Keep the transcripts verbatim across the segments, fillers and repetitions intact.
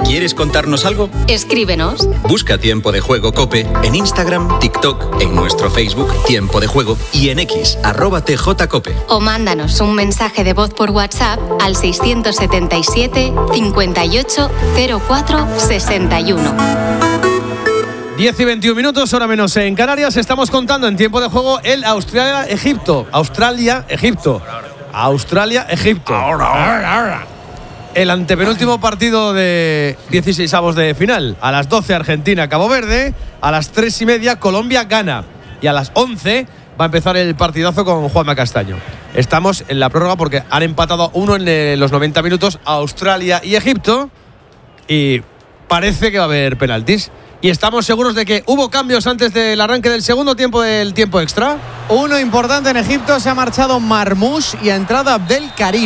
¿Quieres contarnos algo? Escríbenos. Busca Tiempo de Juego COPE en Instagram, TikTok, en nuestro Facebook Tiempo de Juego y en X, arroba tjcope. O mándanos un mensaje de voz por WhatsApp al seiscientos setenta y siete, cincuenta y ocho, cero cuatro, sesenta y uno. diez y veintiún minutos, hora menos en Canarias. Estamos contando en Tiempo de Juego el Australia-Egipto. Australia-Egipto. Australia-Egipto. Ahora, ahora, ahora. El antepenúltimo partido de dieciseisavos de final. A las doce Argentina, Cabo Verde. A las tres y media Colombia, Ghana. Y a las once va a empezar el partidazo con Juanma Castaño. Estamos en la prórroga porque han empatado uno en los noventa minutos Australia y Egipto. Y parece que va a haber penaltis. Y estamos seguros de que hubo cambios antes del arranque del segundo tiempo del tiempo extra. Uno importante en Egipto, se ha marchado Marmoush y ha entrado Abdel Karim.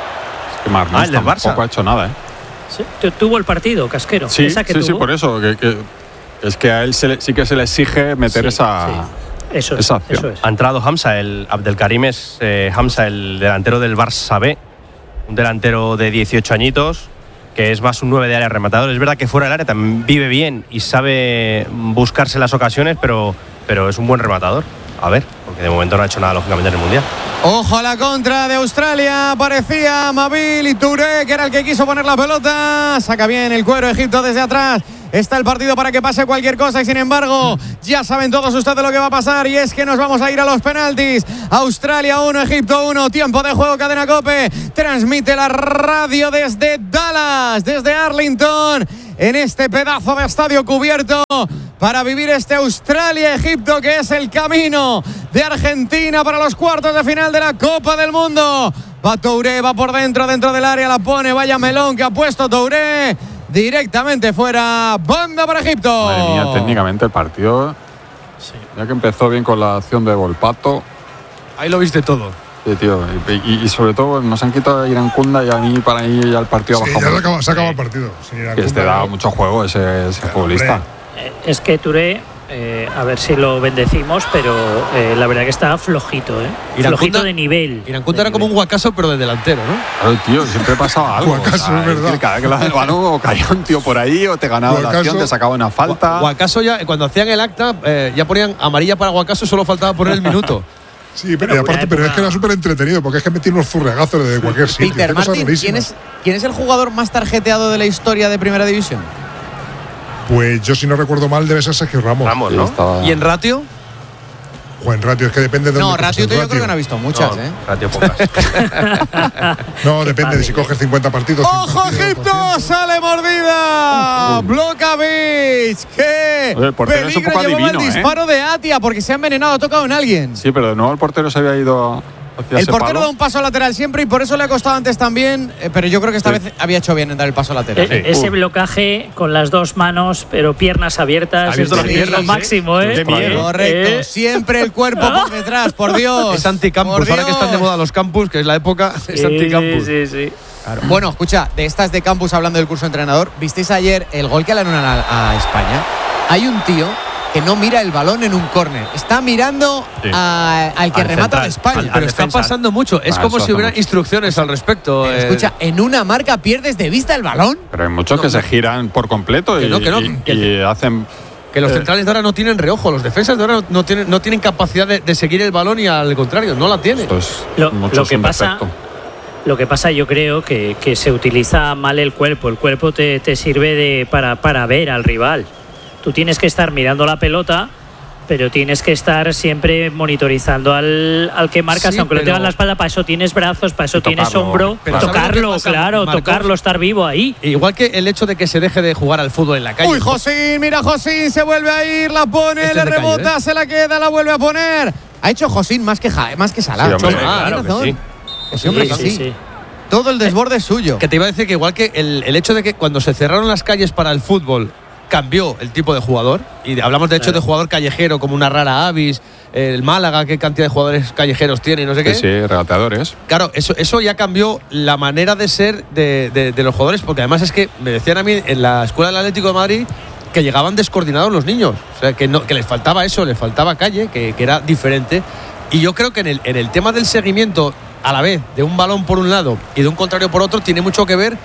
Es que Marmoush ah, tampoco ha hecho nada, ¿eh? Sí, tuvo el partido, Casquero. Sí, esa que sí, tuvo. sí, por eso. Que, que, es que a él se le, sí que se le exige meter sí, esa, sí. Eso es, esa acción. Eso es. Ha entrado Hamza, el Abdel Karim es eh, Hamza, el delantero del Barça B. Un delantero de dieciocho añitos, que es más un nueve de área rematador. Es verdad que fuera del área también vive bien y sabe buscarse las ocasiones, pero, pero es un buen rematador. A ver, porque de momento no ha hecho nada, lógicamente, en el Mundial. Ojo a la contra de Australia. Parecía Mabil y Touré, que era el que quiso poner la pelota. Saca bien el cuero Egipto desde atrás. Está el partido para que pase cualquier cosa y sin embargo ya saben todos ustedes lo que va a pasar y es que nos vamos a ir a los penaltis. Australia uno, Egipto uno, tiempo de juego, Cadena COPE transmite la radio desde Dallas, desde Arlington, en este pedazo de estadio cubierto para vivir este Australia-Egipto, que es el camino de Argentina para los cuartos de final de la Copa del Mundo. Va Touré, va por dentro, dentro del área, la pone, vaya melón que ha puesto Touré. Directamente fuera, banda para Egipto. Madre mía, técnicamente el partido, sí. Ya que empezó bien con la acción de Volpato. Ahí lo viste todo. Sí, tío, y, y, y sobre todo nos han quitado a Irankunda y a mí para ahí ya el partido sí, ha bajado. Ya se acaba, se acaba el partido. Que este da mucho juego ese, ese futbolista. Eh, es que Touré, eh, a ver si lo bendecimos, pero eh, la verdad que está flojito, ¿eh? Irankunda, flojito de nivel. Irankunda era como un Guacaso, pero de delantero, ¿no? Claro, tío, siempre pasaba algo. Guacaso, o sea, es verdad. Cada vez que la el balón o caía un tío por ahí o te ganaba Guacaso, la acción, te sacaba una falta. Guacaso ya, cuando hacían el acta, eh, ya ponían amarilla para Guacaso, solo faltaba poner el minuto. Sí, pero, y aparte, pero es que era súper entretenido porque es que metí unos furregazos de cualquier sitio. Peter Martin, ¿quién es, ¿quién es el jugador más tarjeteado de la historia de Primera División? Pues yo, si no recuerdo mal, debe ser Sergio Ramos. Ramos, ¿no? Estaba... ¿Y en ratio? Juan Ratio, es que depende de no, dónde ratio coges el yo ratio. creo que no ha visto muchas, no, ¿eh? Ratio pocas. No, depende de si coges cincuenta partidos. ¡Ojo, Egipto! ¡Sale mordida! Blokovic. ¡Qué Oye, el portero es un peligro poco llevaba adivino, el disparo ¿eh? de Atia porque se ha envenenado, ha tocado en alguien. Sí, pero de nuevo el portero se había ido hacia El ese portero palo. da un paso lateral siempre y por eso le ha costado antes también, eh, pero yo creo que esta sí. vez había hecho bien en dar el paso lateral. E- ese uh. blocaje con las dos manos, pero piernas abiertas, es las piernas, lo máximo, ¿eh? Qué miedo. Correcto, ¿Eh? siempre el cuerpo por detrás, por Dios. Es anticampus, ahora que están de moda los campus, que es la época, Sí, es anticampus. Sí, sí, sí. Claro. Bueno, escucha, de estas de campus hablando del curso de entrenador, ¿visteis ayer el gol que le anulan a, a España? Hay un tío que no mira el balón en un córner, está mirando sí. a, al que al remata central, de España. al, Pero al está defensa. pasando mucho, es Ah, como eso si hace hubieran mucho. instrucciones al respecto. Pero eh. escucha, en una marca pierdes de vista el balón. Pero hay muchos No, que no. se giran por completo y, Que no, que no, y- que- y hacen. Que los Eh. centrales de ahora no tienen reojo, los defensas de ahora no, no tienen, no tienen capacidad de, de seguir el balón y al contrario, no la tienen. Esto es Lo, mucho lo es que un pasa, defecto. lo que pasa, yo creo que, que se utiliza mal el cuerpo. El cuerpo te, te sirve de, para, para ver al rival. Tú tienes que estar mirando la pelota, pero tienes que estar siempre monitorizando al, al que marcas, Sí, aunque lo pero- tengas en la espalda. Para eso tienes brazos, para eso Y tienes tocarlo, hombro, pero ¿sabes lo que tocarlo, pasa, claro, Marcos? tocarlo, estar vivo ahí. Igual que el hecho de que se deje de jugar al fútbol en la calle. Uy, Josín, mira Josín, se vuelve a ir, la pone, Este le es de calle, rebota, ¿eh? se la queda, la vuelve a poner. Ha hecho Josín más que, ja, más que Salah. Sí, hombre, Choma, claro tiene que razón. sí. Ese hombre Sí, que sí, sí. sí. Todo el desborde es suyo. Que te iba a decir que igual que el, el hecho de que cuando se cerraron las calles para el fútbol cambió el tipo de jugador, y hablamos de hecho Claro. de jugador callejero como una rara Avis, el Málaga, qué cantidad de jugadores callejeros tiene y no sé qué. Sí, sí, regateadores. Claro, eso, eso ya cambió la manera de ser de, de, de los jugadores, porque además es que me decían a mí en la escuela del Atlético de Madrid que llegaban descoordinados los niños, o sea, que, no, que les faltaba eso, les faltaba calle, que, que era diferente. Y yo creo que en el, en el tema del seguimiento a la vez de un balón por un lado y de un contrario por otro tiene mucho que ver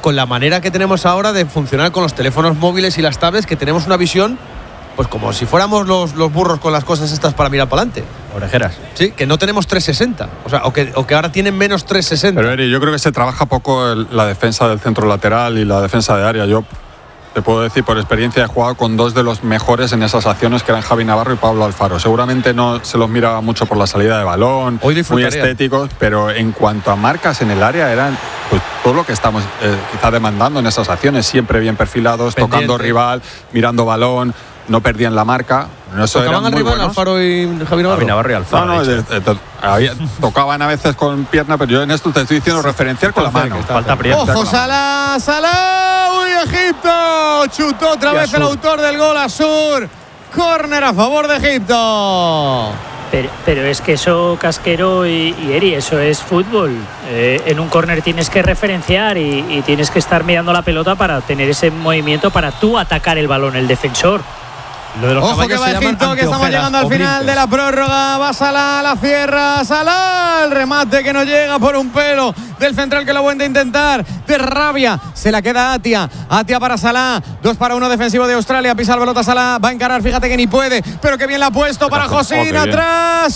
con la manera que tenemos ahora de funcionar con los teléfonos móviles y las tablets, que tenemos una visión pues como si fuéramos los, los burros con las cosas estas para mirar para adelante. Orejeras. Sí, que no tenemos trescientos sesenta. O sea, o que, o que ahora tienen menos trescientos sesenta. Pero Eri, yo creo que se trabaja poco el, la defensa del centro lateral y la defensa de área. Yo te puedo decir por experiencia, he jugado con dos de los mejores en esas acciones, que eran Javi Navarro y Pablo Alfaro. Seguramente no se los miraba mucho por la salida de balón, muy estéticos, pero en cuanto a marcas en el área eran pues todo lo que estamos eh, quizá demandando en esas acciones, siempre bien perfilados, pendiente, tocando rival, mirando balón, no perdían la marca. No, ¿Tocaban al rival Alfaro y Javi Navarro? Javi Navarro y Alfaro. No, no, de, de, de, había, tocaban a veces con pierna, pero yo en esto te estoy diciendo sí, referenciar con la mano. Falta Ojo, Salah, Salah, uy, Egipto, chutó otra y vez Asur. El autor del gol, Asur. Córner a favor de Egipto. Pero, pero es que eso, Casquero y, y Eri, eso es fútbol. Eh, en un córner tienes que referenciar y, y tienes que estar mirando la pelota para tener ese movimiento para tú atacar el balón, el defensor. Lo de los Ojo que va Egipto, que estamos llegando al final de la prórroga. Va Salah, la cierra Salah, el remate que no llega por un pelo del central que lo vuelve a intentar. De rabia, se la queda Atia. Atia para Salah, dos para uno defensivo de Australia. Pisa la pelota Salah, va a encarar, fíjate que ni puede, pero que bien la ha puesto para Josín, atrás,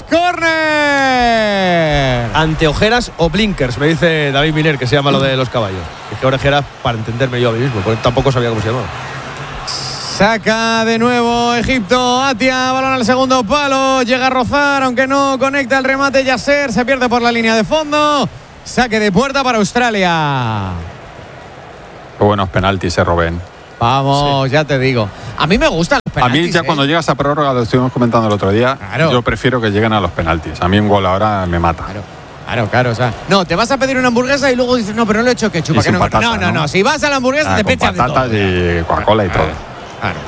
córner. Anteojeras o blinkers, me dice David Miner, que se llama lo de los caballos. Es que orejeras para entenderme yo a mí mismo, porque tampoco sabía cómo se llamaba. Saca de nuevo Egipto, Atia, balón al segundo palo, llega a rozar, aunque no conecta el remate. Yasser se pierde por la línea de fondo. Saque de puerta para Australia. Qué buenos penaltis se Robén. Vamos, sí. Ya te digo. A mí me gustan los penaltis. A mí ya eh. cuando llegas a prórroga, lo estuvimos comentando el otro día, claro. Yo prefiero que lleguen a los penaltis. A mí un gol ahora me mata. Claro. Claro, claro, o sea, no, te vas a pedir una hamburguesa y luego dices, no, pero no le he hecho ketchup. Que no, patata, no, no, no, si vas a la hamburguesa ah, te pechas de todo. Patatas y Coca-Cola y todo. Claro.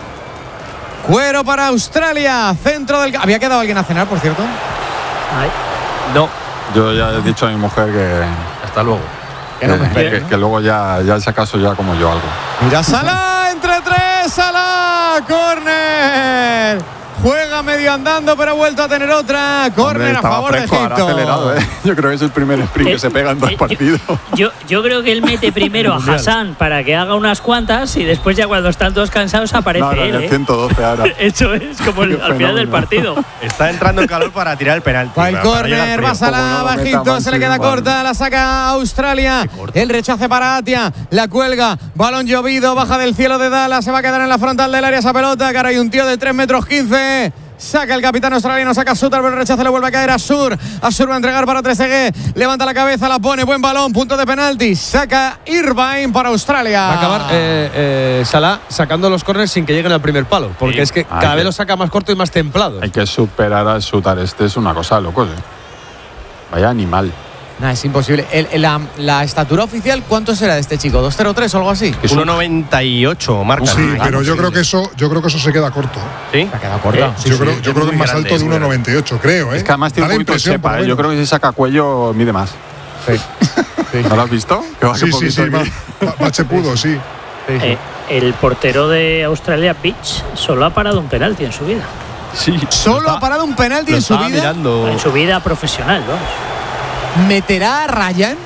Cuero para Australia, centro del... ¿Había quedado alguien a cenar, por cierto? Ay. No. Yo ya he dicho a mi mujer que... Hasta luego. Que, no me que, que, que luego ya, ya si acaso ya como yo algo. Mira, Salah, entre tres, Salah, córner. Juega medio andando, pero ha vuelto a tener otra. Córner a favor fresco, de Egipto. Acelerado, ¿eh? Yo creo que es el primer sprint eh, que se pega en dos eh, partidos. Yo, yo creo que él mete primero a Hassan para que haga unas cuantas y después ya cuando están todos cansados aparece no, no, él. El ciento doce ahora. Eso es como el, al final del partido. Está entrando en calor para tirar el penalti. Va el córner, va Salah, va Egipto, se le queda corta, la saca Australia. El rechace para Atia, la cuelga, balón llovido, baja del cielo de Dallas, se va a quedar en la frontal del área esa pelota, que ahora hay un tío de tres metros quince. Saca el capitán australiano, saca Suter, pero el rechazo le vuelve a caer a Asur. Asur va a entregar para Trezeguet, levanta la cabeza, la pone, buen balón, punto de penalti. Saca Irvine para Australia. Va a acabar eh, eh, Salah sacando los córneres sin que lleguen al primer palo, porque sí. Es que cada Hay vez que, lo saca más corto y más templado. Hay que superar a Suter, este es una cosa loco, ¿eh? Vaya animal. No, es imposible. El, el, la, la estatura oficial, ¿cuánto será de este chico? ¿dos cero tres o algo así? uno noventa y ocho marca. Sí, ah, pero yo creo que eso, yo creo que eso se queda corto. ¿Sí? Se queda corto. Sí, yo sí, creo, sí, yo creo que es más grande, alto de uno noventa y ocho, creo, ¿eh? Es que además tiene un poquito de chepa, ¿eh? Yo creo que si saca cuello mide más. Sí. Sí. ¿No lo has visto? Que sí, sí, sí, más, más chepudo, sí. Sí, sí. Eh, el portero de Australia, Beach, solo ha parado un penalti en su vida. Sí. Solo ha parado un penalti en su vida. Mirando. En su vida profesional, vamos. ¿Meterá a Ryan?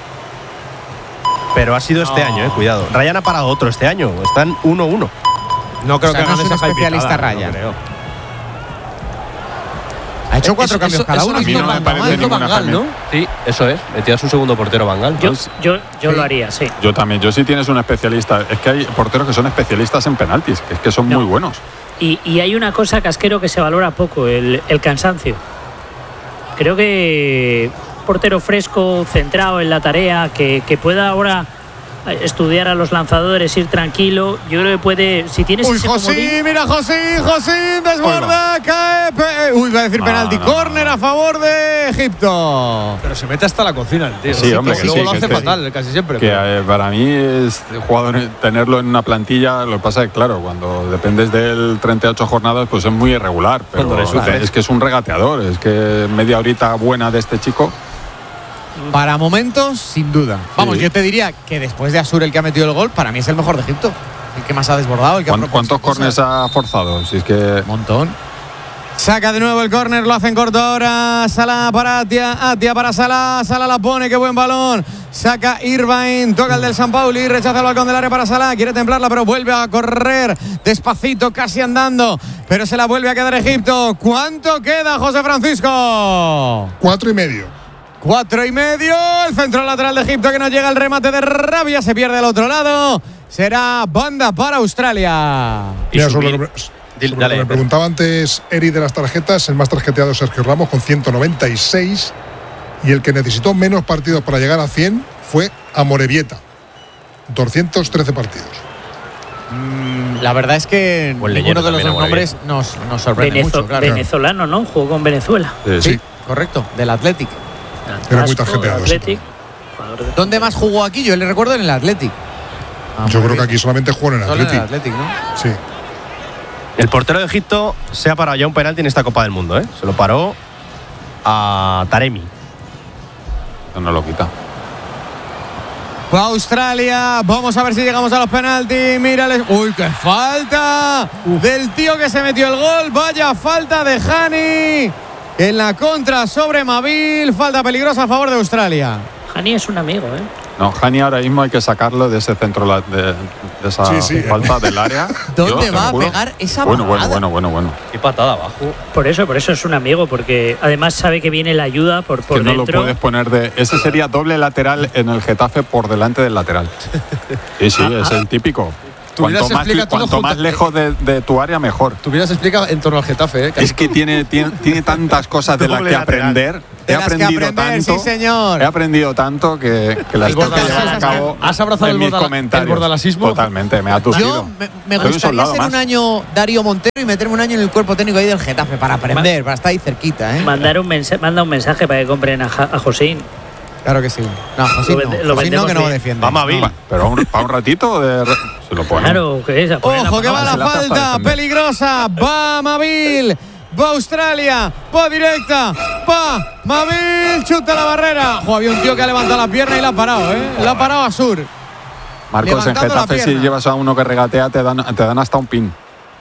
Pero ha sido este no. año, eh, cuidado. Ryan ha parado otro este año. Están uno uno. No creo o sea, que no es un especialista Ryan. No ha hecho cuatro eso, cambios eso, cada uno. A mí no me parece ninguna Bangal, ¿no? Sí, eso es. Metías un segundo portero Bangal. Yo, yo, yo sí. lo haría, sí. Yo también. Yo sí tienes un especialista. Es que hay porteros que son especialistas en penaltis, que es que son no. muy buenos. Y, y hay una cosa, Casquero, que se valora poco, el, el cansancio. Creo que portero fresco, centrado en la tarea, que, que pueda ahora estudiar a los lanzadores, ir tranquilo. Yo creo que puede, si tienes uy, ese Josín, comodín, mira Josín, Josín desborda, Oiga. cae, pe, uy, va a decir no, penalti, no, córner no. a favor de Egipto. Pero se mete hasta la cocina el tío. Sí, hombre, que que luego sí, lo hace que fatal, sí. casi siempre. Que eh, para mí es jugador tenerlo en una plantilla. Lo que pasa es que claro, cuando dependes del treinta y ocho jornadas, pues es muy irregular. Pero es, es que es un regateador, es que media horita buena de este chico. Para momentos, sin duda. Sí. Vamos, yo te diría que después de Asur, el que ha metido el gol, para mí es el mejor de Egipto. El que más ha desbordado. El que ¿Cuántos, ¿cuántos córners ha forzado? Si es que... Un montón. Saca de nuevo el córner, lo hacen corto ahora. Salah para Atia, Atia para Salah. Salah la pone, qué buen balón. Saca Irvine, toca el del San Pauli, rechaza el balcón del área para Salah, quiere templarla pero vuelve a correr despacito, casi andando, pero se la vuelve a quedar Egipto. ¿Cuánto queda, José Francisco? Cuatro y medio. Cuatro y medio, el centro lateral de Egipto que no llega al remate de Rabia, se pierde al otro lado, será banda para Australia. Mira, sobre lo que, sobre lo que me preguntaba antes Eri de las tarjetas, el más tarjeteado es Sergio Ramos con ciento noventa y seis. Y el que necesitó menos partidos para llegar a cien fue Amorebieta, doscientos trece partidos. Mm, la verdad es que Buen ninguno de los dos también, nombres nos, nos sorprende Venezo- mucho, claro. Venezolano, ¿no? Jugó con Venezuela. Sí, Sí, sí. correcto, del Athletic. Era muy Vasco, tarjeteado, Athletic, jugador de- ¿Dónde más jugó aquí? Yo le recuerdo en el Athletic. Ah, Yo muy creo que bien. aquí solamente jugó en el Solo en el Athletic. Athletic, ¿no? Sí. El portero de Egipto se ha parado ya un penalti en esta Copa del Mundo, ¿eh? Se lo paró a Taremi. No lo quita. Va Australia, vamos a ver si llegamos a los penaltis. Mírales. Uy, qué falta del tío que se metió el gol. Vaya falta de Hani en la contra sobre Mabil. Falta peligrosa a favor de Australia. Hani es un amigo, ¿eh? No, Hani ahora mismo hay que sacarlo de ese centro, la- de, de esa Sí, sí. falta del área. ¿Dónde Yo te va lo a juro. pegar esa Bueno, bueno, bajada? bueno, bueno, bueno. Qué patada abajo. Por eso, por eso es un amigo, porque además sabe que viene la ayuda por, por Que no lo dentro. puedes poner de. Ese sería doble lateral en el Getafe por delante del lateral. Sí, sí, es el típico. Tú hubieras Cuanto más, explicado todo cuanto junto- más lejos de, de tu área, mejor. Tú hubieras explicado en torno al Getafe, ¿eh? Es que tiene, tiene, tiene tantas cosas de las Doble que lateral. aprender. De He las que aprendido aprender, tanto. sí, señor. He aprendido tanto que, que las El tengo que bordala- llevar a cabo. ¿Has abrazado en el mis bordala- comentarios. el bordalasismo? Totalmente, me ha tucido. Yo me, me Soy un gustaría soldado ser más. un año Darío Montero y meterme un año en el cuerpo técnico ahí del Getafe para aprender, para estar ahí cerquita, ¿eh? Mandar un mensaje, manda un mensaje para que compren a, Ja- a Josín. Claro que sí. No, José Lo no. vende- lo José no, vendemos que no bien. defiende. Vamos a Bill. Va, Pero un- para un ratito de re- se lo pone. Claro, que es. a poner Ojo que va se la la taza de falta, defender. peligrosa, va Mabil, va Australia, va directa, va Mabil, chuta la barrera. Jo, había un tío que ha levantado la pierna y la ha parado, ¿eh? La ha parado a Sur. Marcos, en levantando la Getafe, si pierna. llevas a uno que regatea, te dan, te dan hasta un pin.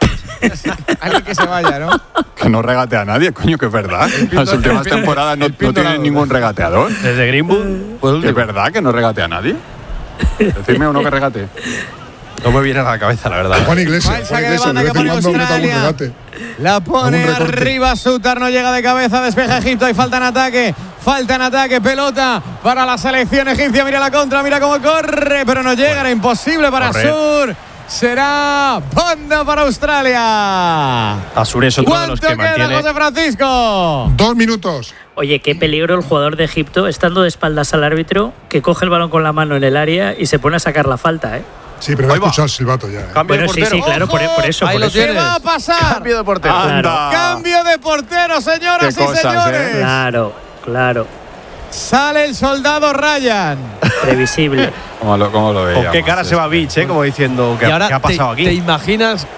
Alguien que se vaya, ¿no? Que no regatea a nadie, coño, que es verdad. Las últimas el pin- temporadas no, el pin no tienen dorado. ningún regateador. Desde Greenwood, pues Que es verdad que no regatea a nadie. Decirme uno que regate. no me viene a la cabeza, la verdad. Juan Va Iglesias. el Juan saque de Iglesias, banda de que vez en pone cuando mete algún Australia. regate. La pone Algún recorte. arriba Sutar, no llega de cabeza, despeja Egipto, hay falta en ataque, falta en ataque, pelota para la selección egipcia, mira la contra, mira cómo corre, pero no llega, era imposible para Correr. Sur, será banda para Australia. Asur es otro de los ¿Cuánto que queda, mantiene. José Francisco? Dos minutos. Oye, qué peligro el jugador de Egipto, estando de espaldas al árbitro, que coge el balón con la mano en el área y se pone a sacar la falta, ¿eh? Sí, pero va a Ahí va. escuchar el silbato ya. ¿eh? Cambio Bueno, de sí, portero. sí, claro, por, por eso. Ahí por lo eso. ¿Qué tienes. va a pasar? Cambio de portero. Anda. Cambio de portero, señoras Qué y cosas, señores. ¿eh? Claro, claro. Sale el soldado Ryan. Previsible. ¿Cómo lo, cómo lo ¿Con veíamos? qué cara se va Beach, eh? Como diciendo, ¿qué, Y ahora qué ha pasado te, aquí? ¿Te imaginas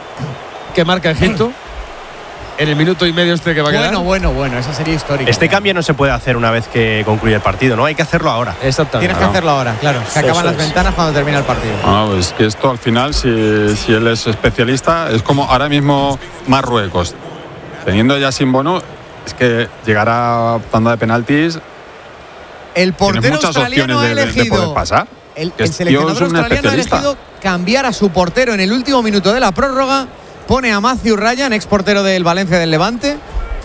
que marca Egipto en el minuto y medio este que va a quedar? Bueno, bueno, bueno, esa sería histórica. Este cambio no se puede hacer una vez que concluye el partido, ¿no? Hay que hacerlo ahora. Exactamente. Tienes que hacerlo ahora, claro. Se Eso acaban las es. ventanas cuando termina el partido. Ah, pues que esto al final, si, si él es especialista, es como ahora mismo Marruecos. Teniendo ya sin bono, es que llegar a tanda de penaltis, El tienes portero muchas australiano opciones ha de, de- de elegido. poder pasar. El, Que el este tío seleccionador es un australiano ha especialista. elegido cambiar a su portero en el último minuto de la prórroga. Pone a Matthew Ryan, ex portero del Valencia del Levante,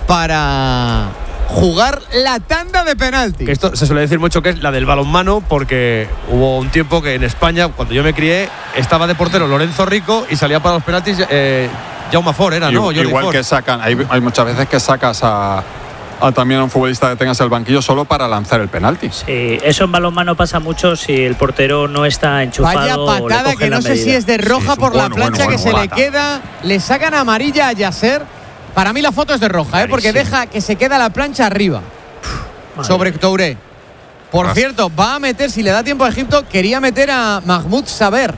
para jugar la tanda de penalti. Que esto se suele decir mucho que es la del balonmano, porque hubo un tiempo que en España, cuando yo me crié, estaba de portero Lorenzo Rico y salía para los penaltis eh, Jaume Ford, era, ¿no? I- Jordi igual Ford. que sacan, hay, hay muchas veces que sacas a, a también a un futbolista que tengas el banquillo solo para lanzar el penalti. Sí, eso en balonmano pasa mucho si el portero no está enchufado. Vaya o le patada cogen que la no sé medida. si es de roja Sí, es por bueno, la plancha bueno, que se bueno, le pata. queda. Le sacan amarilla a Yasser. Para mí la foto es de roja, ¿eh? Porque Clarísimo. deja que se queda la plancha arriba. Madre Sobre Touré. Por Ras- cierto, va a meter, si le da tiempo a Egipto, quería meter a Mahmoud Saber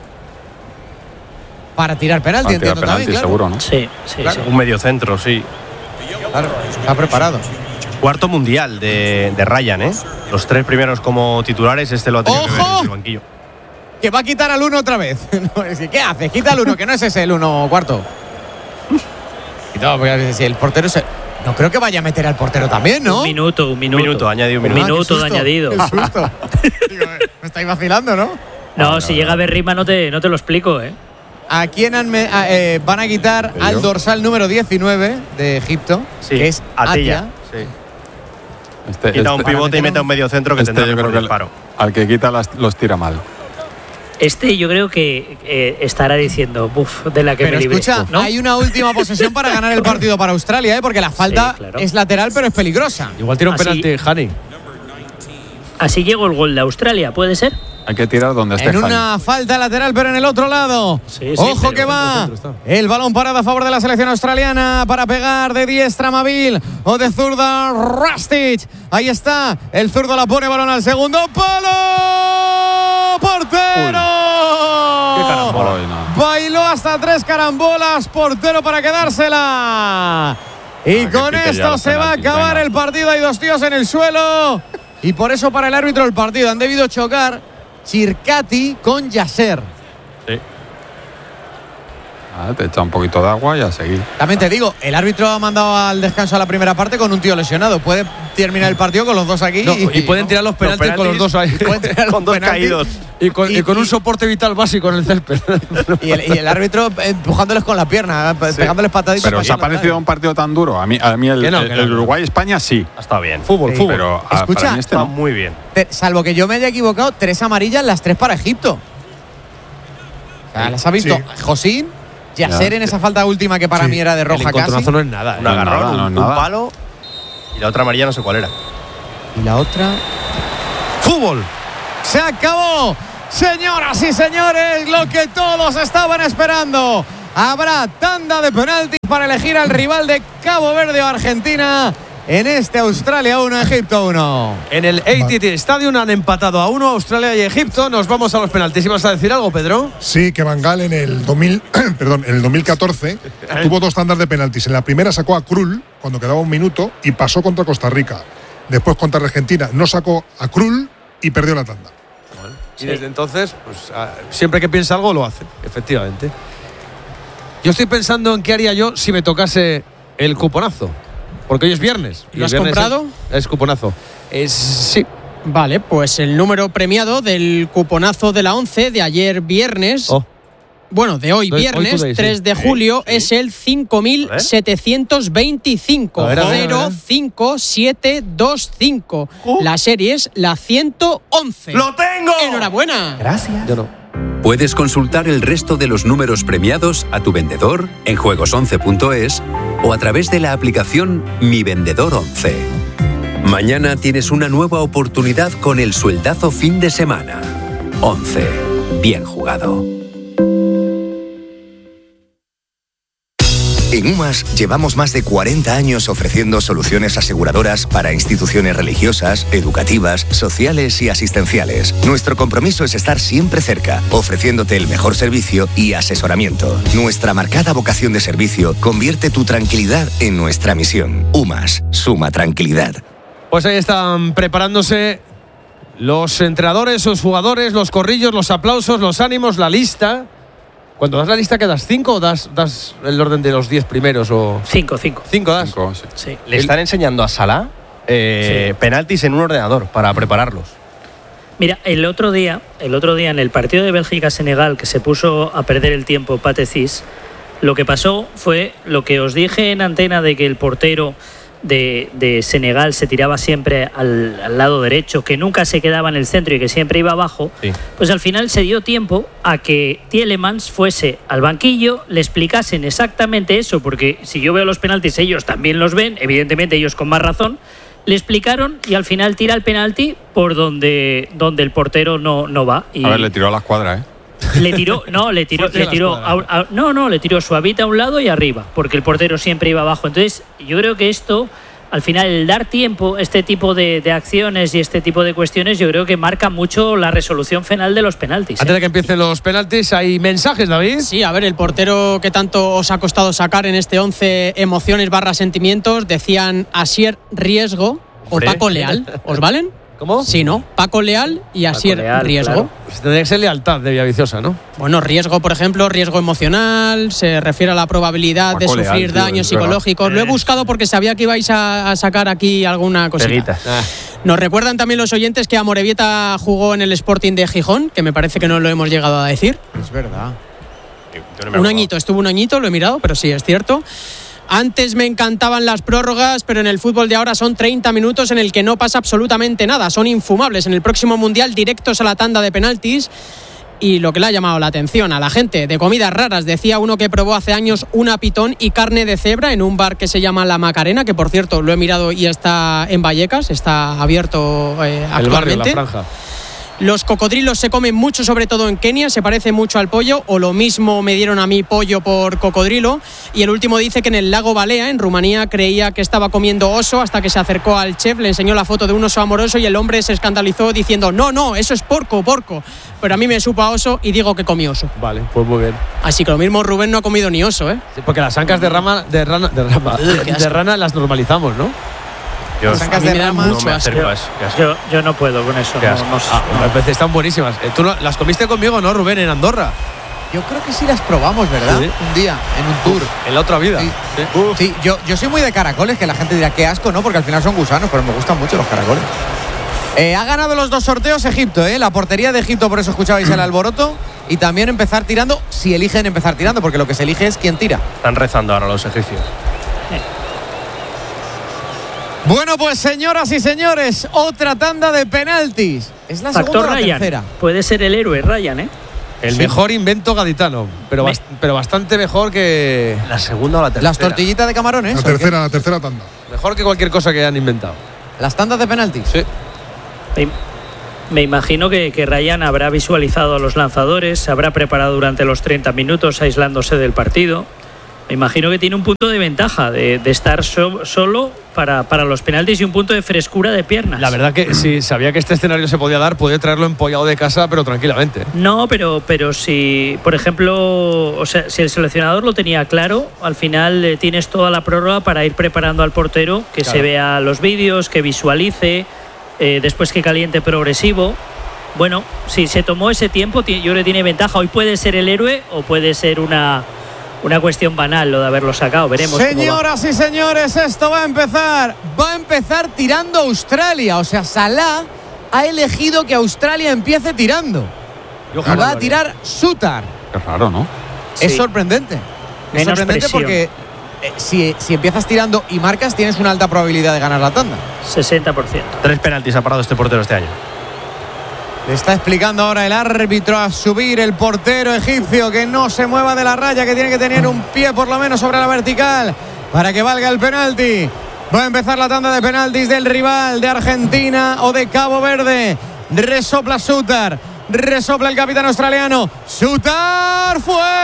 para tirar penalti, Para tirar entiendo penalti, también, claro. seguro, ¿no? Sí, sí, Claro. sí. Un medio centro, sí. Claro, está preparado. Cuarto mundial de, de Ryan, ¿eh? Los tres primeros como titulares, este lo ha tenido que ver ¡Ojo! desde el banquillo. Que va a quitar al uno otra vez. No, es que, ¿qué hace? Quita al uno, que no es ese el uno cuarto. Y todo, porque si el portero se. No creo que vaya a meter al portero también, ¿no? Un minuto, un minuto. Un minuto, añadido un Un minuto. minuto Ah, de qué susto, añadido. qué susto. Digo, eh, me estáis vacilando, ¿no? No, No, si no, llega no. Berrima no te, no te lo explico, ¿eh? ¿A quién han me- a- eh, van a quitar al dorsal número diecinueve de Egipto? Sí, que es Atilla. Atilla. Sí. Este, Quita un este- pivote y mete un medio centro que este tendrá yo creo mejor que disparo. al que quita las- los tira mal. Este yo creo que eh, estará diciendo, buf, de la que Pero me libré. escucha, ¿no? hay una última posesión para ganar el partido para Australia, ¿eh? Porque la falta Sí, claro. es lateral, pero es peligrosa. Igual tira un Así- penalti, Hani. Así llegó el gol de Australia, ¿puede ser? Hay que tirar donde esté En Jaime. una falta lateral, pero en el otro lado. Sí, sí, Ojo pero que va. centro está. El balón parado a favor de la selección australiana para pegar de diestra Mabil o de zurda Rastic. Ahí está. El zurdo la pone, balón al segundo palo. ¡Portero! Qué carambola. Ay, no. Bailó hasta tres carambolas. Portero para quedársela. Y Ah, que con pite ya esto los se va a penaltis, acabar venga. el partido. Hay dos tíos en el suelo. Y por eso para el árbitro del partido han debido chocar Chircati con Yasser. Sí. Ah, te echa un poquito de agua y a seguir. También te digo, el árbitro ha mandado al descanso a la primera parte con un tío lesionado. Puede terminar el partido con los dos aquí. No, y pueden tirar los penaltis con los dos ahí. pueden tirar los Con dos penaltis. caídos. Y con, y Y- con un y- soporte vital básico en el césped. Y el, y el árbitro empujándoles con la pierna, pegándoles pataditas. Pero ¿os ha para que no parecido un partido tan duro? A mí, a mí el, Que no, el- que no, el que no. Uruguay-España sí. Ha estado bien. Fútbol, Sí, fútbol. Pero a- Escucha, para mí este Está no. muy bien. Te- salvo que yo me haya equivocado, tres amarillas, las tres para Egipto. O sea, las ha visto Sí. Josín, Yasser Ya. en esa falta última que para Sí. mí era de El roja casi. encontronazo no es nada. Un No es agarrón, nada, un, no es un nada. palo y la otra amarilla no sé cuál era. Y la otra. ¡Fútbol! ¡Se acabó! Señoras y señores, lo que todos estaban esperando. Habrá tanda de penaltis para elegir al rival de Cabo Verde o Argentina en este Australia uno, Egipto uno. En el A T T Stadium han empatado a uno Australia y Egipto. Nos vamos a los penaltis. ¿Ibas a decir algo, Pedro? Sí, que Van Gaal en el dos mil, perdón, en el dos mil catorce tuvo dos tandas de penaltis. En la primera sacó a Krul cuando quedaba un minuto y pasó contra Costa Rica. Después contra Argentina no sacó a Krul y perdió la tanda. Y desde entonces, pues ah, siempre que piensa algo lo hace, efectivamente. Yo estoy pensando en qué haría yo si me tocase el cuponazo. Porque hoy es viernes. y ¿Lo el has viernes comprado? Es, es cuponazo. Es, sí. Vale, pues el número premiado del cuponazo de la once de ayer viernes, Oh, bueno, de hoy Hoy- hoy viernes, today, sí. tres de julio, es el cinco mil setecientos veinticinco A ver, a ver, a ver. cero cinco siete dos cinco. La serie es la ciento once. ¡Lo tengo! ¡Enhorabuena! yo no. Puedes consultar el resto de los números premiados a tu vendedor en juegos once punto es o a través de la aplicación Mi Vendedor once. Mañana tienes una nueva oportunidad con el sueldazo fin de semana. once. Bien jugado. En UMAS llevamos más de cuarenta años ofreciendo soluciones aseguradoras para instituciones religiosas, educativas, sociales y asistenciales. Nuestro compromiso es estar siempre cerca, ofreciéndote el mejor servicio y asesoramiento. Nuestra marcada vocación de servicio convierte tu tranquilidad en nuestra misión. UMAS, suma tranquilidad. Pues ahí están preparándose los entrenadores, los jugadores, los corrillos, los aplausos, los ánimos, la lista. Cuando das la lista, ¿qué das? ¿Cinco o das, das el orden de los diez primeros? O... Cinco, cinco. ¿Cinco das? Cinco, sí. Sí. Le están enseñando a Salah eh, Sí. penaltis en un ordenador para prepararlos. Mira, el otro día, el otro día en el partido de Bélgica-Senegal, que se puso a perder el tiempo Pathé Ciss, lo que pasó fue lo que os dije en antena de que el portero de, de Senegal se tiraba siempre al, al lado derecho, que nunca se quedaba en el centro y que siempre iba abajo. Sí. Pues al final se dio tiempo a que Tielemans fuese al banquillo, le explicasen exactamente eso, porque si yo veo los penaltis, ellos también los ven, evidentemente ellos con más razón. Le explicaron y al final tira el penalti por donde, donde el portero no, no va. Y A ver, le tiró a la escuadra, ¿eh? le tiró, no, le tiró, Fuerte le la tiró, escuadra. a- a- no, no, le tiró suavita a un lado y arriba, porque el portero siempre iba abajo. Entonces, yo creo que esto, al final, el dar tiempo, este tipo de, de acciones y este tipo de cuestiones, yo creo que marca mucho la resolución final de los penaltis. ¿eh? Antes de que empiecen los penaltis, hay mensajes, David. Sí, a ver, el portero que tanto os ha costado sacar en este once, emociones barra sentimientos, decían Asier Riesgo o Hombre. Paco Leal. ¿Os valen? ¿Cómo? Sí, ¿no? Paco Leal y Asier Leal, Riesgo. claro. Pues tendría que ser lealtad de Villaviciosa, ¿no? Bueno, riesgo, por ejemplo, riesgo emocional, se refiere a la probabilidad Paco de sufrir Leal, tío, daños es verdad. psicológicos. Lo he buscado porque sabía que ibais a, a sacar aquí alguna cosita. Peguitas. Ah, Nos recuerdan también los oyentes que Amorebieta jugó en el Sporting de Gijón, que me parece que no lo hemos llegado a decir. Es verdad. Yo no me Un acordaba. añito, estuvo un añito, lo he mirado, pero sí, es cierto. Antes me encantaban las prórrogas, pero en el fútbol de ahora son treinta minutos en el que no pasa absolutamente nada. Son infumables. En el próximo Mundial, directos a la tanda de penaltis. Y lo que le ha llamado la atención a la gente de comidas raras, decía uno que probó hace años una pitón y carne de cebra en un bar que se llama La Macarena, que por cierto lo he mirado y está en Vallecas, está abierto eh, el barrio, la actualmente. franja. Los cocodrilos se comen mucho, sobre todo en Kenia, se parece mucho al pollo, o lo mismo me dieron a mí pollo por cocodrilo. Y el último dice que en el lago Balea, en Rumanía, creía que estaba comiendo oso hasta que se acercó al chef, le enseñó la foto de un oso amoroso y el hombre se escandalizó diciendo no, no, eso es porco, porco. Pero a mí me supo a oso y digo que comí oso. Vale, pues muy bien. Así que lo mismo Rubén no ha comido ni oso, ¿eh? Sí, porque las ancas de rama, de rana, de rama, Ugh, qué de, asco. de rana las normalizamos, ¿no? Yo, Las ancas a mí de me da rama, no mucho me asco. acerco a eso. Qué asco. Yo, yo no puedo con eso. Qué No, asco. no sé. Ah, a veces están buenísimas. Eh, Tú no- las comiste conmigo, ¿no, Rubén, en Andorra? Yo creo que sí las probamos, ¿verdad? Sí. Un día, en un tour. En la otra vida. Sí. Sí. Sí, yo, yo soy muy de caracoles, que la gente dirá qué asco, ¿no? Porque al final son gusanos, pero me gustan mucho los caracoles. Eh, ha ganado los dos sorteos Egipto, ¿eh? La portería de Egipto, por eso escuchabais el alboroto. Y también empezar tirando, si eligen empezar tirando, porque lo que se elige es quién tira. Están rezando ahora los egipcios. Bueno, pues señoras y señores, otra tanda de penaltis. ¿Es la segunda Factor o la Ryan. tercera? Puede ser el héroe Ryan, ¿eh? El Sí. mejor invento gaditano, pero, Me- bast- pero bastante mejor que La segunda o la tercera. Las tortillitas de camarones. La ¿o qué? tercera, la tercera tanda. mejor que cualquier cosa que han inventado. Las tandas de penaltis. Sí. Me, me imagino que, que Ryan habrá visualizado a los lanzadores, se habrá preparado durante los treinta minutos aislándose del partido. Me imagino que tiene un punto de ventaja de, de estar so- solo para, para los penaltis y un punto de frescura de piernas. La verdad que si sabía que este escenario se podía dar, podía traerlo empollado de casa, pero tranquilamente. No, pero, pero si, por ejemplo, o sea, si el seleccionador lo tenía claro, al final eh, tienes toda la prórroga para ir preparando al portero, que Claro. se vea los vídeos, que visualice, eh, después que caliente progresivo. Bueno, si se tomó ese tiempo, ti- yo creo que tiene ventaja. Hoy puede ser el héroe o puede ser una, una cuestión banal lo de haberlo sacado. Veremos cómo va. Señoras y señores, esto va a empezar. Va a empezar tirando Australia. O sea, Salah ha elegido que Australia empiece tirando. Y Y ojalá va a lo haría. tirar Sutar. Qué raro, ¿no? Es Sí. sorprendente. Es Menos sorprendente presión. porque eh, si, si empiezas tirando y marcas, tienes una alta probabilidad de ganar la tanda. sesenta por ciento. Tres penaltis ha parado este portero este año. Le está explicando ahora el árbitro a subir el portero egipcio que no se mueva de la raya, que tiene que tener un pie por lo menos sobre la vertical para que valga el penalti. Va a empezar la tanda de penaltis del rival de Argentina o de Cabo Verde. Resopla Sutar. Resopla el capitán australiano. Sutar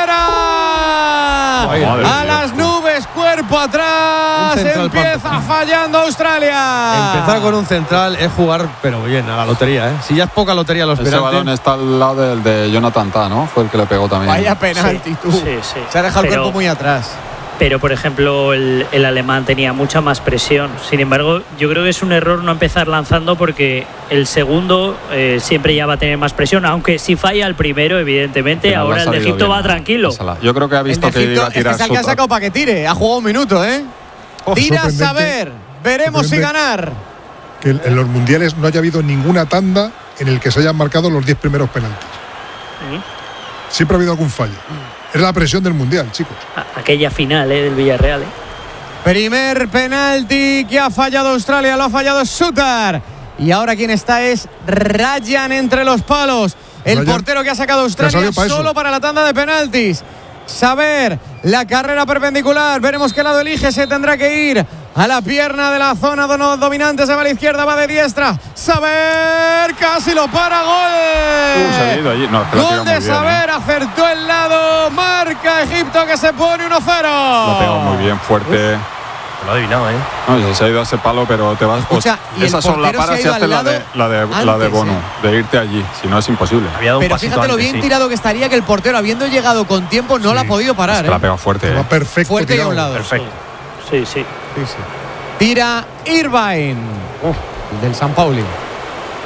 fuera. Madre A mía. las nubes, cuerpo atrás. Un central Empieza para- fallando Australia. Empezar con un central es jugar, pero bien, a la lotería, ¿eh? Si ya es poca lotería los Ese balón penaltis. está al lado del de Jonathan Tah, ¿no? Fue el que le pegó también. Vaya penalti, Sí, tú. sí, sí. Se ha dejado el Pero- cuerpo muy atrás. Pero, por ejemplo, el, el alemán tenía mucha más presión. Sin embargo, yo creo que es un error no empezar lanzando porque el segundo eh, siempre ya va a tener más presión. Aunque si falla el primero, evidentemente, Pero le ha ahora el de salido Egipto bien va a- tranquilo. a Salah. Yo creo que ha El de visto que Egipto iba a es que tirar es el que ha Sutar. sacado para que tire. Ha jugado un minuto, ¿eh? Oh, Tiras a sorprendente. ver. Veremos si Sorprendente. ganar. Que en los mundiales no haya habido ninguna tanda en el que se hayan marcado los diez primeros penaltis. Siempre ha habido algún fallo. Es la presión del mundial, chicos. A- Aquella final eh, del Villarreal. eh. Primer penalti que ha fallado Australia, lo ha fallado Sutar. Y ahora quien está es Ryan entre los palos. El Ryan, portero que ha sacado que ha Australia salido para solo eso. para la tanda de penaltis. Saber la carrera perpendicular. Veremos qué lado elige. Se tendrá que ir a la pierna de la zona do- dominante. Se va a la izquierda, va de diestra. Saber casi lo para. Uh, se ha Gol. ido allí. No, es que lo ha Gol tirado de muy bien, Saber. Acertó el lado. Marca Egipto que se pone uno cero. Lo ha pegado muy bien, fuerte. Lo ha adivinado, ¿eh? No, se ha ido a ese palo, pero te vas. Escucha, y el esas son las portero se paras ha y ido haces al la de, lado la de, la de antes, Bono, ¿eh? de irte allí. Si no, es imposible. Había dado un Pero pasito fíjate lo antes, bien sí. tirado que estaría, que el portero, habiendo llegado con tiempo, no la ha podido Es parar. que la ha ¿eh? pegado fuerte. Va eh. perfecto. Fuerte y a tirado. un lado. Perfecto. Sí, sí. Sí, sí. Tira Irvine, el del San Pauli.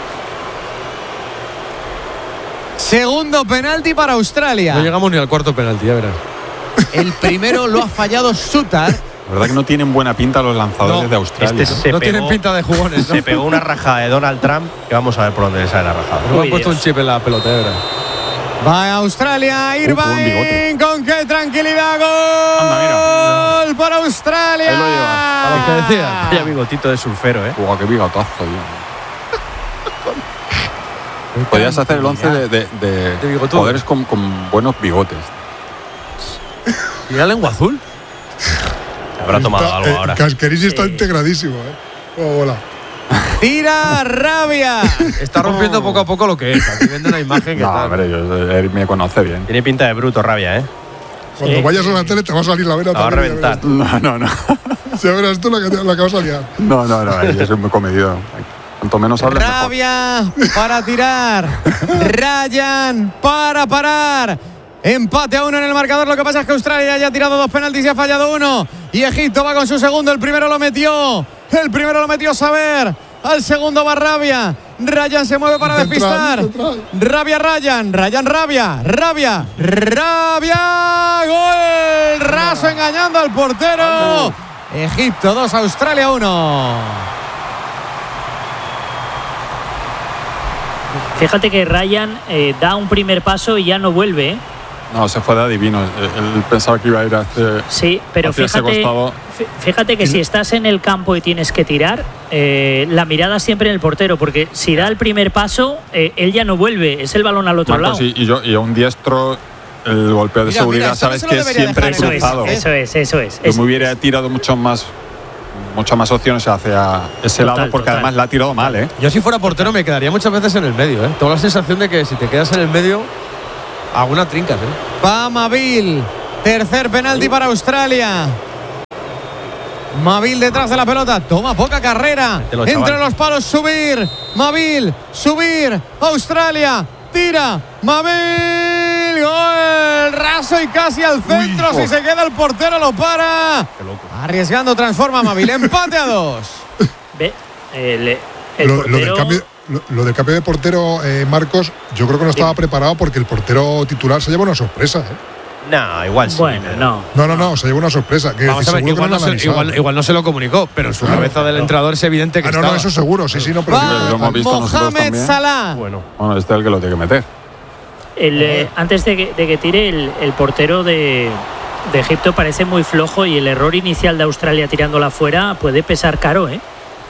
Segundo penalti para Australia. No llegamos ni al cuarto penalti, ya verás. El primero lo ha fallado Sutar. La verdad que no tienen buena pinta los lanzadores No, de Australia. Este se No pegó, tienen pinta de jugones, ¿no? Se pegó una rajada de Donald Trump que vamos a ver por dónde le sale la rajada. No Uy, han puesto Dios. un chip en la pelota, ya verás. Va a Australia, Irvine, bigote. con qué tranquilidad, gol Anda, mira. para Australia. Ahí lo lleva. A lo que decía. Vaya bigotito de surfero, ¿eh? Buah, qué bigotazo, tío. Podrías hacer el once de, de, de, De bigotudo. jugadores con, con buenos bigotes. ¿Y la lengua azul? Habrá tomado Está, algo eh, ahora. Casquerini está integradísimo, ¿eh? Oh, hola. Tira Rabia. Está rompiendo poco a poco lo que es. Aquí vende una imagen que No, está. hombre, yo, él me conoce bien. Tiene pinta de bruto, Rabia, ¿eh? Cuando Sí. vayas a la tele te va a salir la vena La va a también. ya reventar. No, no, no. verás. Ya verás tú la que, te- la que vas a liar. No, no, no. Yo soy muy comedido. Cuanto menos hables, mejor. Rabia para tirar. Ryan para parar. Empate a uno en el marcador. Lo que pasa es que Australia ya ha tirado dos penaltis y ha fallado uno. Y Egipto va con su segundo. El primero lo metió. El primero lo metió Saber. Al segundo va Rabia. Ryan se mueve para Central, despistar. central. Rabia, Ryan. Ryan, Rabia. Rabia. Rabia. Gol. Raso engañando al portero. Egipto dos, Australia uno. Fíjate que Ryan eh, da un primer paso y ya no vuelve, ¿eh? No, se fue de adivino. Él pensaba que iba a ir hacia, Sí, pero hacia ese fíjate, costado. fí- fíjate que si estás en el campo y tienes que tirar, eh, la mirada siempre en el portero, porque si da el primer paso, eh, él ya no vuelve, es el balón al otro Marcos, lado. y, y yo, y a un diestro, el golpeo de Mira, seguridad, mira, esto no sabes se lo que es debería siempre dejar en Eso es, cruzado. eso es, eso es. Yo Es- me hubiera tirado mucho más, muchas más opciones hacia ese Total, lado, porque total. además la ha tirado mal, ¿eh? Yo si fuera portero me quedaría muchas veces en el medio, ¿eh? Tengo la sensación de que si te quedas en el medio, alguna trincas, ¿eh? Va Mavil. Tercer penalti para Australia. Mavil detrás de la pelota. Toma poca carrera. Mételo, Entre chaval. los palos, subir. Mavil, subir. Australia. Tira. Mavil. Gol. Raso y casi al centro. Uy, si oh. se queda el portero, lo para. Qué loco. Arriesgando, transforma Mavil. Empate a dos. Ve, el, el Lo, lo del portero- cambio, lo, lo del cambio de portero, eh, Marcos, yo creo que no estaba preparado porque el portero titular se lleva una sorpresa. ¿eh? No, igual sí. Bueno, pero- no. No, no, no, se lleva una sorpresa. Que Vamos a ver, seguro que igual no no, lo han se, avisado. igual, igual no se lo comunicó, pero en su Claro, cabeza del claro. entrenador es evidente que Ah, no, estaba. no, eso seguro, sí, sí, no, pero Va lo hemos visto nosotros Mohamed también. Salah. Bueno, Bueno, este es el que lo tiene que meter. El, eh, antes de que, de que tire, el, el portero de, de Egipto parece muy flojo y el error inicial de Australia tirándola fuera puede pesar caro, ¿eh?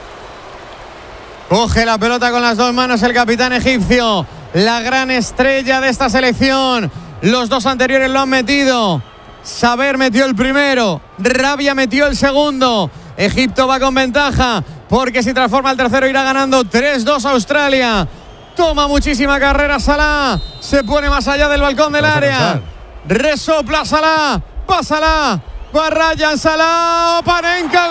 Coge la pelota con las dos manos el capitán egipcio, la gran estrella de esta selección. Los dos anteriores lo han metido. Saber metió el primero, Rabia metió el segundo. Egipto va con ventaja porque si transforma el tercero irá ganando tres dos Australia. Toma muchísima carrera Salah, se pone más allá del balcón del Vamos a área. cansar. Resopla Salah, pásala, va Ryan Salah, Panenka,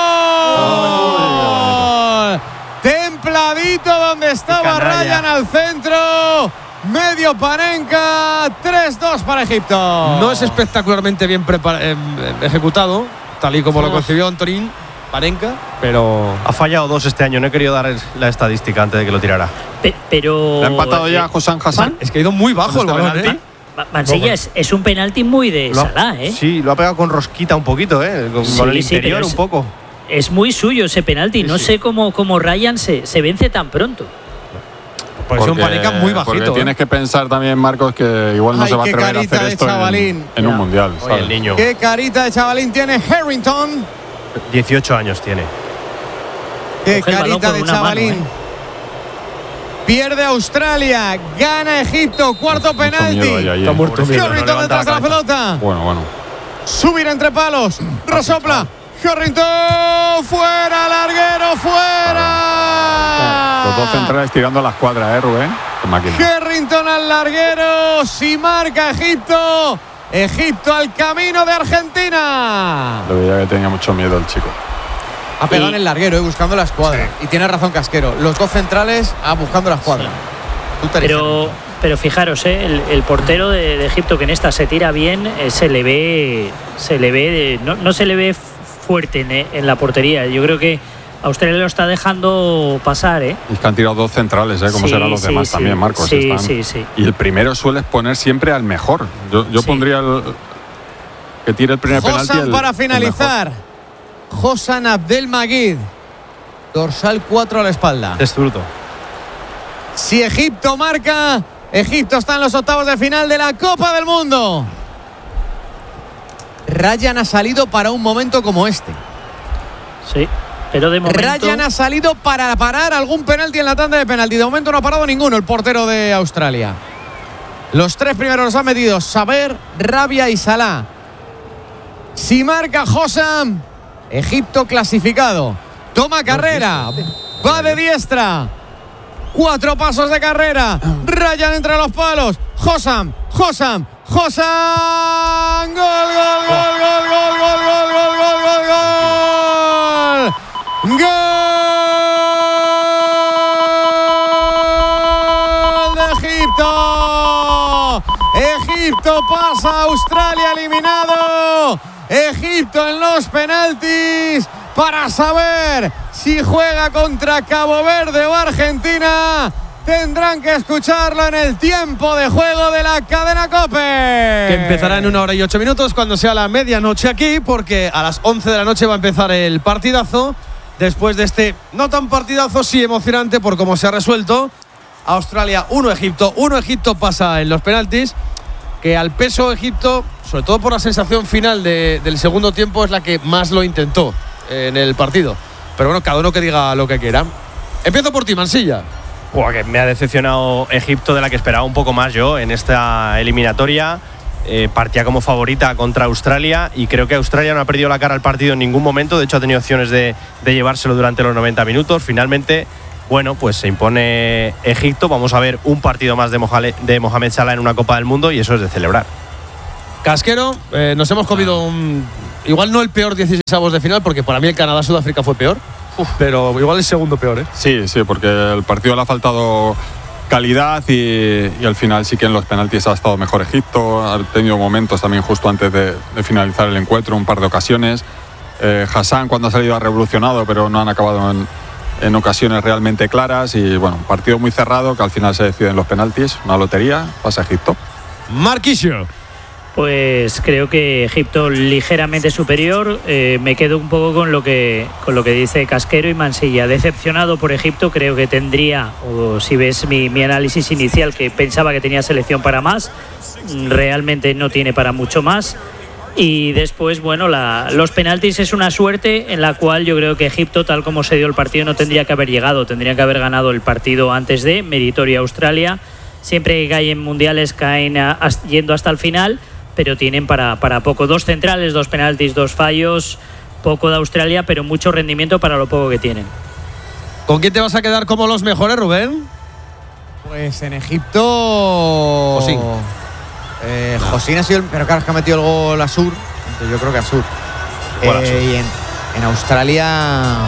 gol. Templadito donde estaba canalla. Ryan al centro. Medio Panenka, tres dos para Egipto. No es espectacularmente bien prepara- eh, ejecutado, tal y como lo concibió Antonín Panenka, pero ha fallado dos este año. No he querido dar la estadística antes de que lo tirara. Pe- pero. ¿Le ha empatado ya eh, Josán Hassan? es que ha ido muy bajo el ¿Dónde está balón, penalti? ¿eh? Ma- Mansilla es, es un penalti muy de Lo ha- Salah, ¿eh? Sí, lo ha pegado con rosquita un poquito, ¿eh? Con, Sí, con el sí, interior pero un es- poco. Es muy suyo ese penalti. No sí. sé cómo, cómo Ryan se, se vence tan pronto. Porque es un Panenka muy porque bajito. tienes ¿eh? que pensar también, Marcos, que igual no Ay, se va a qué atrever a carita hacer de esto en, chavalín. en un Ya. mundial. Oye, ¿sabes? el niño. Qué carita de chavalín tiene Harrington. dieciocho años tiene. Qué Coge el balón carita con de una mano, chavalín. ¿eh? Pierde Australia, gana Egipto, cuarto Mucho miedo penalti. hay ahí, Está ¿eh? muerto. Pobrecito, no Harrington levanta detrás de la cabeza. pelota. Bueno, bueno. Subir entre palos. Resopla. Harrington. Fuera, larguero, fuera. Los dos centrales tirando a la escuadra, ¿eh, Rubén? Qué máquina. Harrington al larguero. Si marca Egipto. Egipto al camino de Argentina. Lo veía que tenía mucho miedo el chico. Ha pegado Y- en el larguero, eh, buscando la escuadra. Y tiene razón Casquero. Los dos centrales ah, buscando la escuadra. Tú te Pero, pero fijaros, ¿eh? el, el portero de, de Egipto que en esta se tira bien, eh, se le ve, se le ve, no, no se le ve fuerte en, en la portería. Yo creo que Australia lo está dejando pasar, ¿eh? Y que han tirado dos centrales, ¿eh? Como Sí, serán los sí, demás sí. también, Marcos. Sí, Están- sí, sí. Y el primero sueles poner siempre al mejor. Yo, yo Sí. pondría el, que tire el primer penalti. Josan el- para el finalizar. Josan Abdelmajid. Dorsal cuatro a la espalda. Es zurdo. Si Egipto marca, Egipto está en los octavos de final de la Copa del Mundo. Ryan ha salido para un momento como este. Sí, pero de momento... Ryan ha salido para parar algún penalti en la tanda de penalti. De momento no ha parado ninguno el portero de Australia. Los tres primeros los han metido Saber, Rabia y Salah. Si marca Hossam, Egipto clasificado. Toma carrera. Va de diestra. Cuatro pasos de carrera. Ryan entre los palos. Hossam, Hossam, Hossam. Gol, gol, gol, gol, gol, gol, gol, gol, gol, gol, gol. Gol de Egipto. Egipto pasa, Australia eliminado. Egipto en los penaltis para saber si juega contra Cabo Verde o Argentina. Tendrán que escucharlo en el tiempo de juego de la cadena COPE. Que empezará en una hora y ocho minutos cuando sea la medianoche aquí, porque a las once de la noche va a empezar el partidazo. Después de este no tan partidazo, sí emocionante por cómo se ha resuelto. Australia uno, Egipto uno. Egipto pasa en los penaltis, que al peso Egipto, sobre todo por la sensación final de, del segundo tiempo, es la que más lo intentó en el partido. Pero bueno, cada uno que diga lo que quiera. Empiezo por ti, Mansilla. Buah, que me ha decepcionado Egipto, de la que esperaba un poco más yo en esta eliminatoria. Eh, partía como favorita contra Australia y creo que Australia no ha perdido la cara al partido en ningún momento. De hecho, ha tenido opciones de, de llevárselo durante los noventa minutos. Finalmente, bueno, pues se impone Egipto. Vamos a ver un partido más de, Mohale, de Mohamed Salah en una Copa del Mundo y eso es de celebrar. Casquero, eh, nos hemos comido un… Igual no el peor dieciseisavos de final, porque para mí el Canadá-Sudáfrica fue peor. Uf, pero igual el segundo peor, ¿eh? Sí, sí, porque el partido le ha faltado calidad y, y al final sí que en los penaltis ha estado mejor Egipto. Ha tenido momentos también justo antes de, de finalizar el encuentro, un par de ocasiones. Eh, Hassan cuando ha salido ha revolucionado, pero no han acabado en, en ocasiones realmente claras. Y bueno, un partido muy cerrado que al final se decide en los penaltis. Una lotería, pasa Egipto. Marquisio. Pues creo que Egipto ligeramente superior. Eh, me quedo un poco con lo que con lo que dice Casquero y Mansilla. Decepcionado por Egipto, creo que tendría, o si ves mi, mi análisis inicial, que pensaba que tenía selección para más, realmente no tiene para mucho más. Y después, bueno, la, los penaltis es una suerte en la cual yo creo que Egipto, tal como se dio el partido, no tendría que haber llegado, tendría que haber ganado el partido antes de, meritoria Australia. Siempre que caen mundiales caen a, a, yendo hasta el final, pero tienen para, para poco. Dos centrales, dos penaltis, dos fallos, poco de Australia, pero mucho rendimiento para lo poco que tienen. ¿Con quién te vas a quedar como los mejores, Rubén? Pues en Egipto… Josín. Eh, Josín ha sido… El, pero claro, es que ha metido el gol a Sur. Yo creo que a Sur. Eh, y en, en Australia…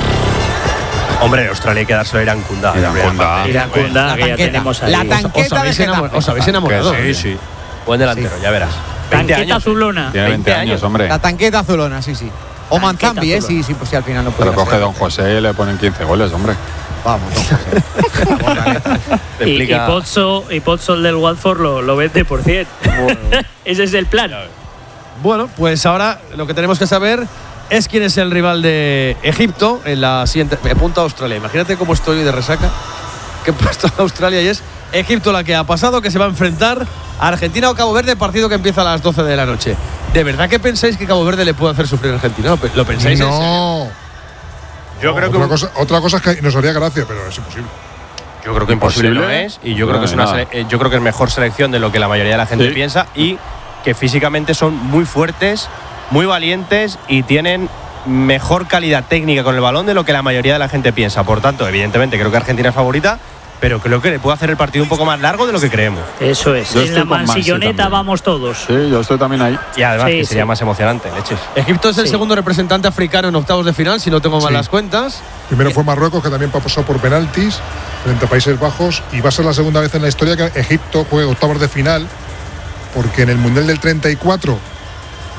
Hombre, en Australia hay que dárselo a Irán Kunda. Irán Kunda. Irán Kunda, que ya tenemos ahí. La tanqueta os habéis de enamorado, Getafe. os habéis enamorado. Sí, sí. Buen delantero, Sí. ya verás. veinte Tanqueta años. azulona. Tiene veinte años, hombre. La tanqueta azulona, sí, sí. O Tanqueta Manzambi, ¿eh? azulona. Sí, sí, pues sí, al final no Pero puede coge ser. Don José y le ponen quince goles, hombre. Vamos, don José. Te Y, y explica- Pozzo, y Pozzo, el del Watford, lo, lo vende por cien. Ese es el plan. Bueno, pues ahora lo que tenemos que saber es quién es el rival de Egipto en la siguiente… Me apunta a Australia. Imagínate cómo estoy de resaca. Que he puesto a Australia y es Egipto la que ha pasado, que se va a enfrentar a Argentina o Cabo Verde, partido que empieza a las doce de la noche. ¿De verdad que pensáis que Cabo Verde le puede hacer sufrir a Argentina? ¿Lo, lo pensáis? en serio? No. Yo creo que Otra cosa, otra cosa es que nos haría gracia, pero es imposible. Yo creo que imposible no ¿Imposible? es y yo No, creo que es una nada. sele- eh, yo creo que es mejor selección de lo que la mayoría de la gente Sí. piensa y que físicamente son muy fuertes, muy valientes y tienen mejor calidad técnica con el balón de lo que la mayoría de la gente piensa. Por tanto, evidentemente creo que Argentina es favorita, pero creo que le puede hacer el partido un poco más largo de lo que creemos. Eso es. Yo En estoy la con Mansi mansilloneta también. vamos todos. Sí, yo estoy también ahí. Y además Sí, que sí. sería más emocionante, leches. Egipto es el Sí. segundo representante africano en octavos de final, si no tengo mal Sí. las cuentas. Primero fue Marruecos, que también pasó por penaltis frente a Países Bajos, y va a ser la segunda vez en la historia que Egipto juegue octavos de final, porque en el Mundial del treinta y cuatro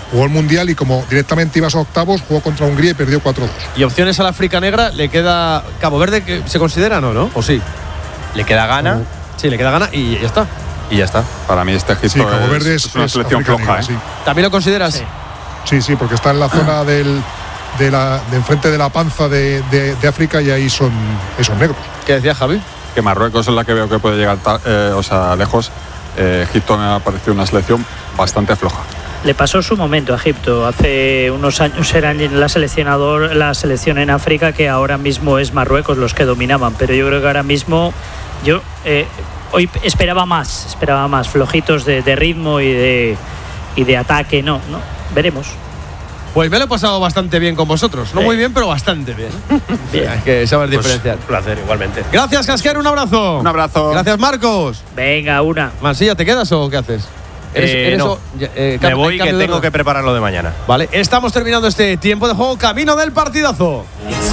Jugó el Mundial y como directamente iba a esos octavos, jugó contra Hungría y perdió cuatro dos. Y opciones a la África Negra, le queda Cabo Verde, que se considera, ¿no? ¿no? ¿O sí? Le queda Ghana. Uh, sí, le queda Ghana y ya está. Y ya está. Para mí este Egipto sí, Cabo Verde es, es una es selección África floja. Negra, ¿eh? sí. ¿También lo consideras? Sí, sí, sí, porque está en la zona del, de, la, de enfrente de la panza de, de, de África y ahí son, esos negros. ¿Qué decía Javi? Que Marruecos es la que veo que puede llegar eh, o sea, lejos. Eh, Egipto me ha parecido una selección bastante floja. Le pasó su momento a Egipto. Hace unos años era la seleccionador, la selección en África, que ahora mismo es Marruecos los que dominaban. Pero yo creo que ahora mismo yo eh, hoy esperaba más, esperaba más flojitos de, de ritmo y de y de ataque. No, no, veremos. Pues me lo he pasado bastante bien con vosotros. No sí. muy bien, pero bastante bien. Bien. Hay que saber pues diferenciar. Un placer, igualmente. Gracias, Casquer, un abrazo. Un abrazo. Gracias, Marcos. Venga, una. Mansilla, ¿te quedas o qué haces? ¿Eres, eh, eres no. o, eh, Me voy que tengo de... que prepararlo de mañana. Vale, estamos terminando este tiempo de juego. Camino del partidazo.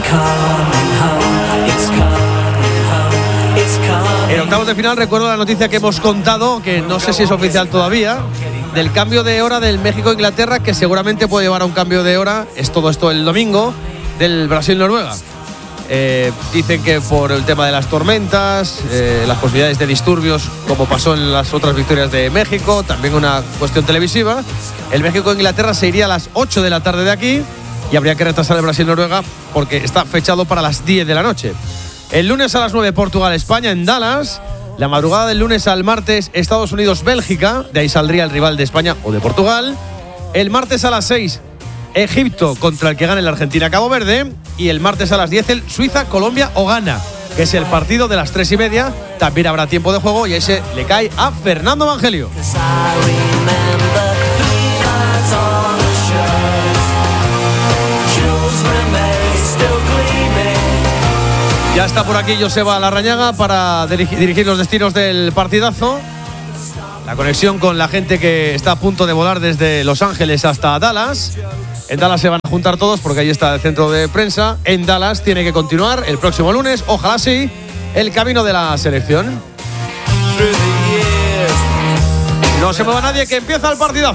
En octavos de final recuerdo la noticia que hemos contado, que no sé si es oficial todavía, del cambio de hora del México-Inglaterra, que seguramente puede llevar a un cambio de hora, es todo esto el domingo, del Brasil-Noruega. Eh, dicen que por el tema de las tormentas, eh, las posibilidades de disturbios, como pasó en las otras victorias de México, también una cuestión televisiva, el México-Inglaterra se iría a las ocho de la tarde de aquí y habría que retrasar el Brasil-Noruega porque está fechado para las diez de la noche. El lunes a las nueve, Portugal-España en Dallas. La madrugada del lunes al martes, Estados Unidos-Bélgica. De ahí saldría el rival de España o de Portugal. El martes a las seis, Egipto contra el que gane la Argentina-Cabo Verde. Y el martes a las diez, el Suiza-Colombia o Ghana, que es el partido de las tres y media. También habrá tiempo de juego y ese le cae a Fernando Evangelio. Ya está por aquí Joseba Larrañaga para dirigir los destinos del partidazo. La conexión con la gente que está a punto de volar desde Los Ángeles hasta Dallas. En Dallas se van a juntar todos porque ahí está el centro de prensa. En Dallas tiene que continuar el próximo lunes, ojalá sí, el camino de la selección. No se mueva nadie, que empieza el partidazo.